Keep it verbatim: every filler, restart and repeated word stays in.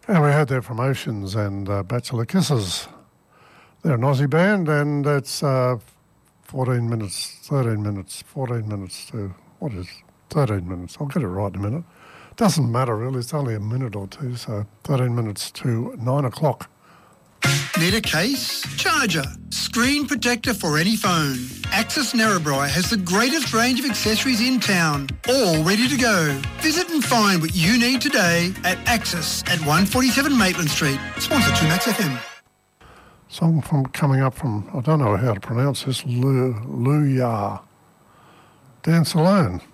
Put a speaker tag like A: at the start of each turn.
A: And we heard that from Oceans and uh, Bachelor Kisses. They're an Aussie band, and it's uh, fourteen minutes, thirteen minutes, fourteen minutes to, what is thirteen minutes? I'll get it right in a minute. Doesn't matter really, it's only a minute or two, so thirteen minutes to nine o'clock.
B: Need a case, charger, screen protector for any phone? Access Narrabri has the greatest range of accessories in town, all ready to go. Visit and find what you need today at Access at one forty-seven Maitland Street. Sponsored to Max F M.
A: Song from coming up from, I don't know how to pronounce this, Lu, Lu Ya. Dance Alone.